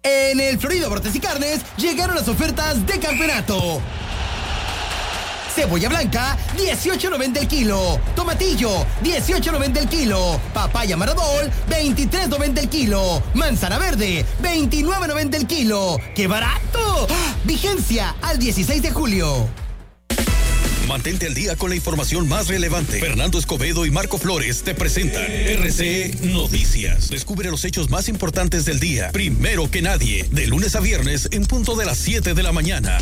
En el Florida Bortes y Carnes llegaron las ofertas de campeonato. Cebolla blanca, 18.90 el kilo. Tomatillo, 18.90 el kilo. Papaya Maradol, 23.90 el kilo. Manzana verde, 29.90 el kilo. ¡Qué barato! Vigencia al 16 de julio. Mantente al día con la información más relevante. Fernando Escobedo y Marco Flores te presentan RCE Noticias. Descubre los hechos más importantes del día, primero que nadie, de lunes a viernes en punto de las 7 de la mañana.